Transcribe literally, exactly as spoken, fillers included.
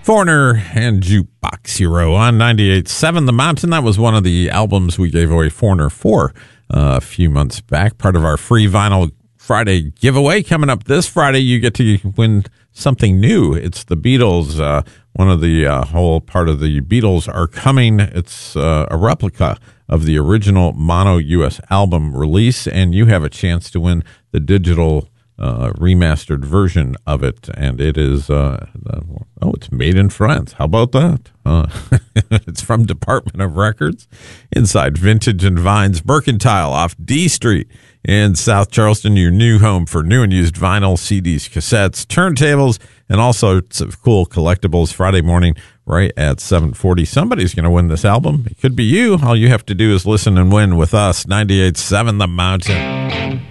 Foreigner and Jukebox Hero on ninety-eight point seven The Mountain. That was one of the albums we gave away Foreigner for uh, a few months back. Part of our free Vinyl Friday giveaway. Coming up this Friday, you get to win something new. It's the Beatles. Uh, one of the uh, whole part of the Beatles are coming. It's uh, a replica of the original mono U S album release, and you have a chance to win the digital Uh, remastered version of it, and it is uh, uh, oh, it's made in France. How about that? Uh, it's from Department of Records inside Vintage and Vines Mercantile off D Street in South Charleston. Your new home for new and used vinyl, C Ds, cassettes, turntables, and all sorts of cool collectibles. Friday morning, right at seven forty. Somebody's going to win this album. It could be you. All you have to do is listen and win with us. ninety-eight point seven The Mountain.